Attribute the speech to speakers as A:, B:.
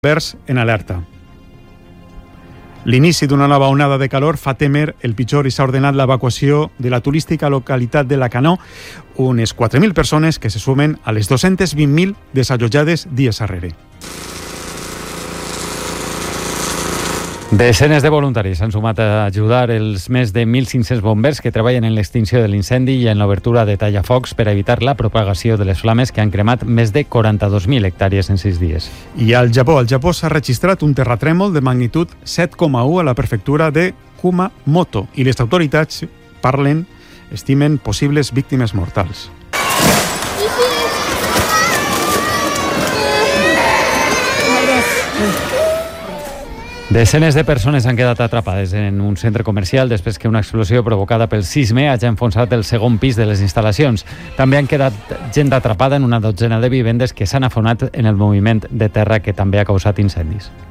A: bombers en alerta. L'inici d'una nova onada de calor fa temer el pitjor i s'ha ordenat l'evacuació de la turística localitat de la Canó, unes 4.000 persones que se sumen a les 220.000 desallotjades dies arrere.
B: Desenes de voluntaris s'han sumat a ajudar els més de 1.500 bombers que treballen en l'extinció de l'incendi i en l'obertura de tallafocs per evitar la propagació de les flames que han cremat més de 42.000 hectàrees en 6 dies.
A: I al Japó s'ha registrat un terratrèmol de magnitud 7,1 a la prefectura de Kumamoto i les autoritats estimen possibles víctimes mortals.
B: Desenes de persones han quedat atrapades en un centre comercial després que una explosió provocada pel sisme hagi enfonsat el segon pis de les instal·lacions. També han quedat gent atrapada en una dotzena de vivendes que s'han afonat en el moviment de terra que també ha causat incendis.